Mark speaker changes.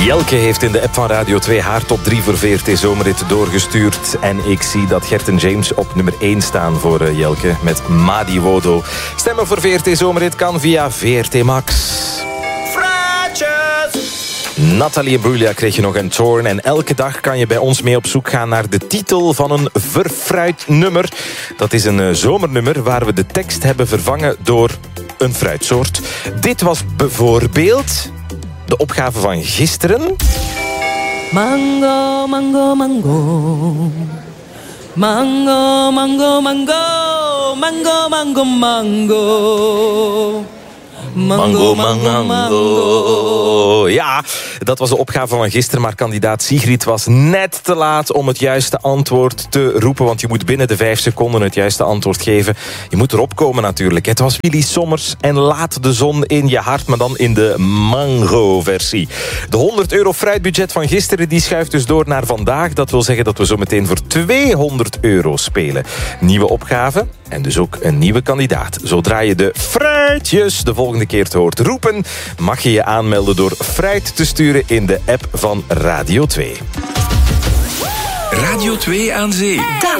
Speaker 1: Jelke heeft in de app van Radio 2 haar top 3 voor VRT Zomerrit doorgestuurd. En ik zie dat Gert en James op nummer 1 staan voor Jelke met Madi Wodo. Stemmen voor VRT Zomerrit kan via VRT Max. Nathalie Imbruglia kreeg je nog een Torn. En elke dag kan je bij ons mee op zoek gaan naar de titel van een verfruitnummer. Dat is een zomernummer waar we de tekst hebben vervangen door een fruitsoort. Dit was bijvoorbeeld de opgave van gisteren.
Speaker 2: Mango, mango, mango. Mango, mango, mango. Mango, mango, mango.
Speaker 1: Mango, mango, mango. Ja, dat was de opgave van gisteren, maar kandidaat Sigrid was net te laat om het juiste antwoord te roepen, want je moet binnen de 5 seconden het juiste antwoord geven. Je moet erop komen natuurlijk. Het was Willy Sommers en Laat de zon in je hart, maar dan in de mango-versie. De €100 fruitbudget van gisteren die schuift dus door naar vandaag. Dat wil zeggen dat we zo meteen voor €200 spelen. Nieuwe opgave en dus ook een nieuwe kandidaat. Zodra je de fruitjes de volgende keer te hoort roepen, mag je je aanmelden door fruit te sturen in de app van Radio 2.
Speaker 3: Radio 2 aan zee.